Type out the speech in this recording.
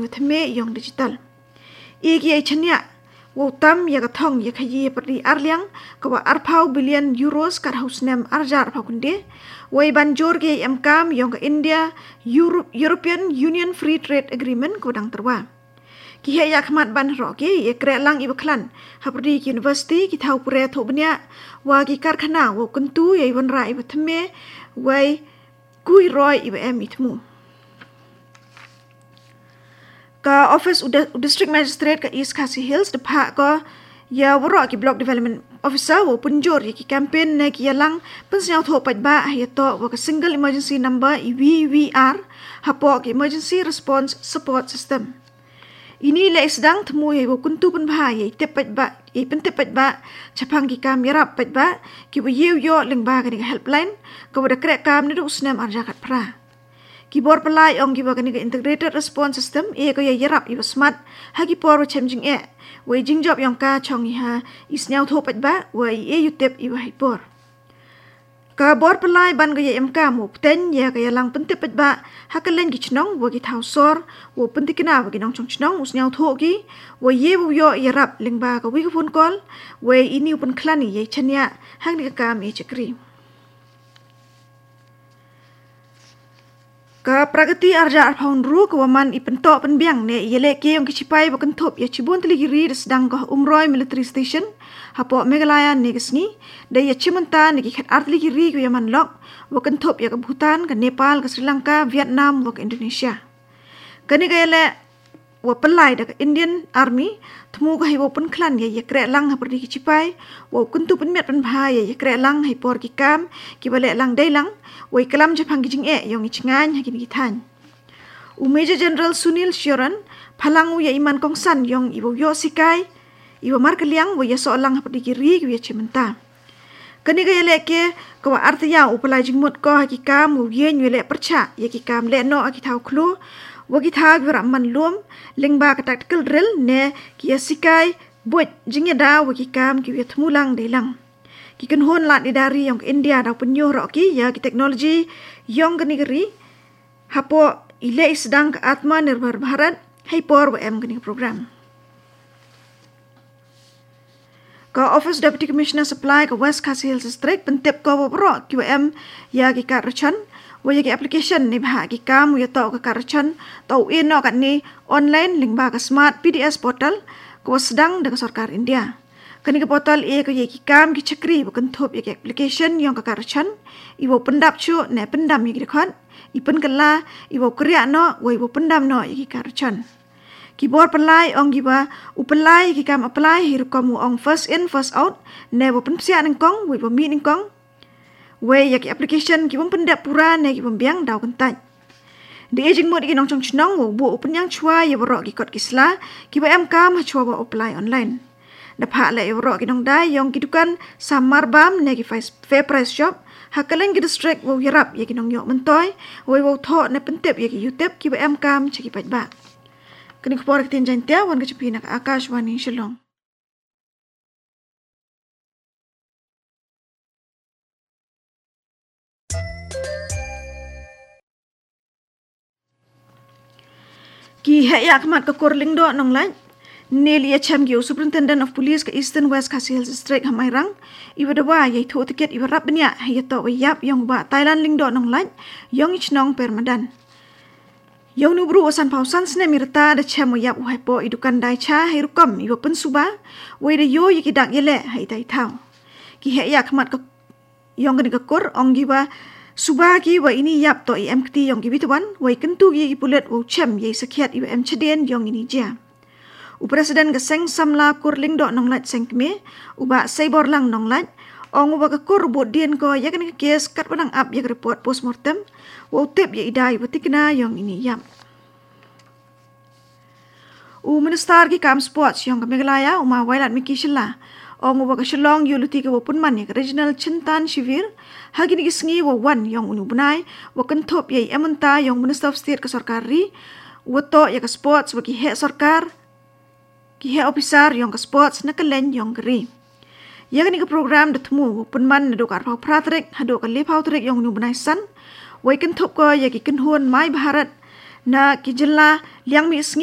theme yong digital. Igi ay chanya wotam ya gathong ya khayi perdi arliang kawa arpau billion euros kar hausnem arjar phakunde wai banjor ge amkam yong India European Union Free Trade Agreement kodang terwa. Ki he yak mat ban ro ki ye kre lang ibaklan haprdi university ki thau pure thobnya wa ki karkhana wo kuntu ye wan ra ibathme wai kui roi ibm itmu ka office district magistrate ka East Khasi Hills depa ko ya waro ki block development officer wo punjor ki campaign ne ki yalang pensiau tho pajba ya to wo ka single emergency number VVR hapo ki emergency response support system. Ini le sedang temu ye wo kuntu pun bha ye tepat ba ye pentepat ba chapang ki kam yarap pat ba ki wo ye yo leng ba ka ni helpline ka wo da krek kam ni usnam arja kat pra ki bor pelai ong ki ba ka ni integrated response system e ko ye yarap i smart ha ki por chemjing e we jing job yang ka chong ha isnyau tho pat ba we ye yutep i wa por ka bor pelai ban ga ye mk mo ten ye ka yalang pentepat ba hakalen gi chnong wo gi thau sor wo pentikina wo gi nong chong chnong usnyau tho gi wo ye wo yo yarap lingba ka wi phone call we ini upun klani ye chanya hang ni ka kam e chakri ka pragati arja arphaun ru ka waman ipento penbiang ne yele ke yong kichipai bo kentop ya chibun teligiri sedang ka umroi military station hapo Meghalaya negisni da ya chimanta ne ki khat artligiri ku yaman lok bo kentop ya ka Bhutan ka Nepal ka Sri Lanka Vietnam wo ka Indonesia kani ka yele wo pelai da Indian Army temu ka hiwo pun klan ya kre lang ha perdi kichipai wo kuntu pen met pen bha ya kre lang hai por ki kam ki bale lang dai lang wai kalam japang gijing e yong ichngan hakin githan Major General Sunil Shoran phalangu ya iman kongsan yong ibo yo sikai ibo markaliang wo ya solang hapdi kiri ki ya chimenta kani ga yele ke ko artya upala jingmut ko hakikam wo ye nyele percha ya ki kam le no akithau khlu wo ki thag man lum lingba ka tactical drill ne ki ya sikai bot jingeda wo ki kam ki ya thmulang delang ki kan hon lat dari yang India da penyo ro ki ya ki teknologi yang ke negeri hapo ile sedang ke atma nirbhar bharat hai por wm ke program ka office deputy commissioner supply ka West Khasi Hills district pentep ko bro QM ya ki karchan wo ya ki application ni bha ki kam ya to ka karchan to in no kan ni online lingba ka smart PDS portal ko sedang dengan sarkar India kani ka portal e ko ye ki kam ki chakri bukan thop ye ki application yang ka karchan iwo pendap chu ne pendam ye ki khon ipen kala iwo kriya no wo iwo pendam no ye ki karchan ki bor pelai ong giba upelai ki kam apply hiru kamu ong first in first out ne wo pensia ning kong wo iwo mi ning kong we ye ki application ki pendap pura ne ki biang daw kentai di ejing mod ki nong chong chnong wo bu penyang chua ye borok ki kot kisla ki ba em kam ha chua wo apply online dapat le euro kinong dai yong kidukan samar bam ne ki fair price shop hakaleng ki district wo yarap ye kinong yok mentoy wo wo tho ne pentep ye ki youtube ki ba em kam cheki pat ba kini khpor ki tin jantia wan ka chpi nak Akashwani Shillong ki he yak mat ka korling do nong lai Nelly Chamgyo, Superintendent of Police ka Eastern West Khasi Hills District hamairang iwa dawa yai tho tiket iwa rap benya hayato yap yong ba Thailand lingdo nong lai yong ichnong permadan yong nubru wasan pausan sne mirta da chamo yap uhai po idukan dai cha hirukom iwa pensuba wai da yo yikidak yele hai tai thau ki he yak mat ka yong ka kor ong giwa suba ki wa ini yap to MKT yong ki bitwan wai kentu gi pulet wo chem yai sakhiat iwa chden yong ini ja Presiden ke seng samla kurling do nong lat seng kme uba saibor lang nong lat ong uba ka kur bot dien ko ya kan kes kat panang up ya report postmortem wo tep ya idai betikna yong ini yam minister ki kam sports yong ka Meghalaya uma wailat miki shilla ong uba ka Shillong yuluti ka wopun man ya regional Chintan Shivir hagini ki sngi wo wan yong unu bunai wo kentop ya emunta yong minister of state ka sarkari wo to ya ka sports bagi he sarkar ki he officer yong ka sports na kalen yong gri ya ni ka program da tmu punman na do ka phau pratrek hado ka le phau trek yong nu banai san wai kan thop ko ya ki kan hon mai bharat na ki jilla liang mi